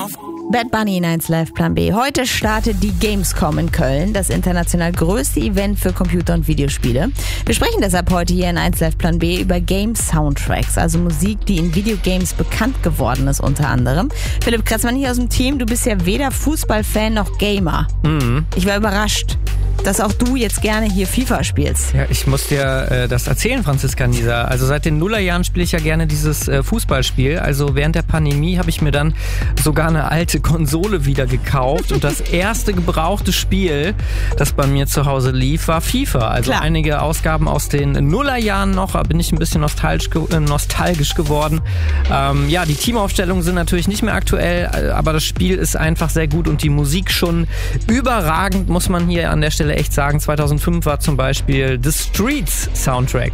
Bad Bunny in 1 Live Plan B. Heute startet die Gamescom in Köln, das international größte Event für Computer- und Videospiele. Wir sprechen deshalb heute hier in 1 Live Plan B über Game-Soundtracks, also Musik, die in Videogames bekannt geworden ist unter anderem. Philipp Kretzmann hier aus dem Team, du bist ja weder Fußballfan noch Gamer. Ich war überrascht, dass auch du jetzt gerne hier FIFA spielst. Ja, ich muss dir das erzählen, Franziska Nieser. Also seit den Nullerjahren spiele ich ja gerne dieses Fußballspiel. Also während der Pandemie habe ich mir dann sogar eine alte Konsole wieder gekauft. Und das erste gebrauchte Spiel, das bei mir zu Hause lief, war FIFA. Also Klar. Einige Ausgaben aus den Nullerjahren noch, bin ich ein bisschen nostalgisch geworden. Ja, die Teamaufstellungen sind natürlich nicht mehr aktuell, aber das Spiel ist einfach sehr gut und die Musik schon überragend, muss man hier an der Stelle echt sagen. 2005 war zum Beispiel The Streets Soundtrack.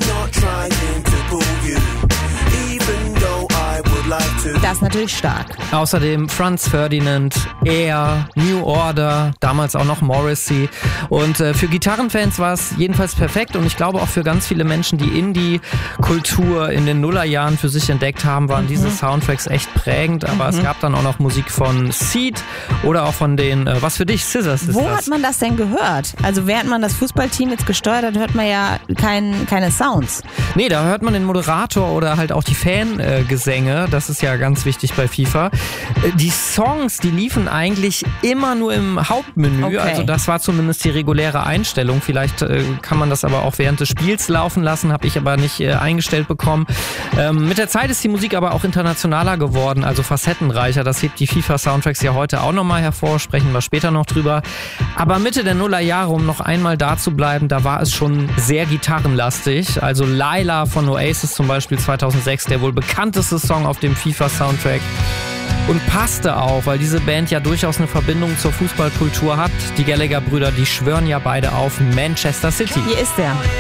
Das ist natürlich stark. Außerdem Franz Ferdinand, Air, New Order, damals auch noch Morrissey. Und für Gitarrenfans war es jedenfalls perfekt und ich glaube auch für ganz viele Menschen, die Indie-Kultur in den Nullerjahren für sich entdeckt haben, waren diese Soundtracks echt prägend. Aber es gab dann auch noch Musik von Seed oder auch von den, was für dich, Scissors ist Wo das. hat man das denn gehört? Also während man das Fußballteam jetzt gesteuert hat, hört man ja keine Sounds. Nee, da hört man den Moderator oder halt auch die Fangesänge. Das ist ja ganz wichtig bei FIFA. Die Songs, die liefen eigentlich immer nur im Hauptmenü. Okay. Also das war zumindest die reguläre Einstellung. Vielleicht kann man das aber auch während des Spiels laufen lassen. Habe ich aber nicht eingestellt bekommen. Mit der Zeit ist die Musik aber auch internationaler geworden, also facettenreicher. Das hebt die FIFA-Soundtracks ja heute auch nochmal hervor. Sprechen wir später noch drüber. Aber Mitte der Nullerjahre, um noch einmal da zu bleiben, da war es schon sehr gitarrenlastig. Also Laila von Oasis zum Beispiel 2006, der wohl bekannteste Song auf dem FIFA-Soundtrack. Und passte auch, weil diese Band ja durchaus eine Verbindung zur Fußballkultur hat. Die Gallagher-Brüder, die schwören ja beide auf Manchester City. Hier ist er.